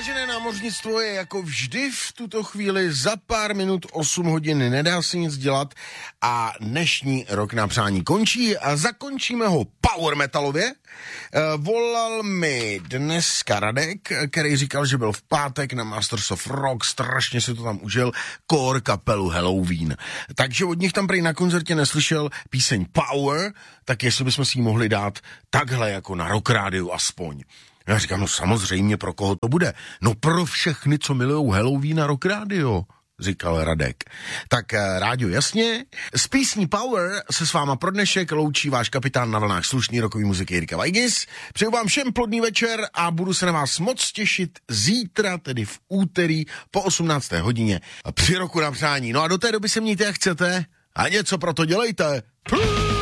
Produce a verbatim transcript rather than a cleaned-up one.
Vážené námořnictvo je jako vždy v tuto chvíli za pár minut osm hodin, nedá se nic dělat a dnešní rok na přání končí a zakončíme ho power metalově. E, volal mi dneska Radek, který říkal, že byl v pátek na Masters of Rock, strašně si to tam užil, core kapelu Halloween. Takže od nich tam prý na koncertě neslyšel píseň Power, tak jestli bychom si ji mohli dát takhle jako na Rock rádiu aspoň. Já říkám, no samozřejmě, pro koho to bude? No pro všechny, co milujou Halloween a Rock Radio, říkal Radek. Tak rádio jasně. S písní Power se s váma pro dnešek loučí váš kapitán na vlnách slušný rokový muziky Jirka Vajgis. Přeju vám všem plodný večer a budu se na vás moc těšit zítra, tedy v úterý po osmnácté hodině při roku na přání. No a do té doby se mějte jak chcete a něco pro to dělejte. Plů!